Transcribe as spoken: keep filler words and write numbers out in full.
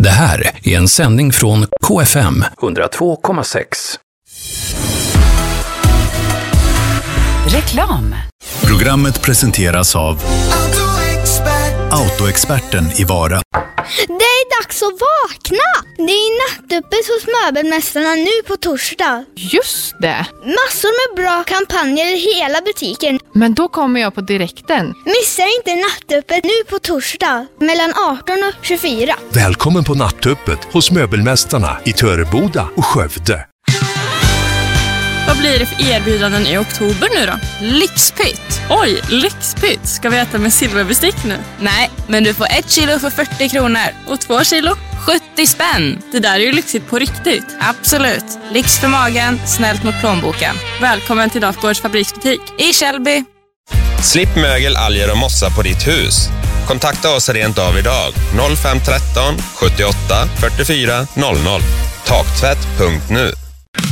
Det här är en sändning från K F M hundratvå komma sex. Reklam. Programmet presenteras av Autoexperten i Vara. Det är dags att vakna! Det är nattöppet hos Möbelmästarna nu på torsdag. Just det! Massor med bra kampanjer i hela butiken. Men då kommer jag på direkten. Missa inte nattöppet nu på torsdag mellan arton och tjugofyra. Välkommen på nattöppet hos Möbelmästarna i Töreboda och Skövde. Vad blir det för erbjudanden i oktober nu då? Lyxpytt! Oj, lyxpytt! Ska vi äta med silverbestick nu? Nej, men du får ett kilo för fyrtio kronor. Och två kilo? sjuttio spänn! Det där är ju lyxigt på riktigt. Absolut. Lyx för magen, snällt mot plånboken. Välkommen till Dafgårds fabriksbutik i Källby. Slipp mögel, alger och mossa på ditt hus. Kontakta oss rent av idag. noll fem tretton sjuttioåtta fyrtiofyra noll noll. Taktvätt punkt nu.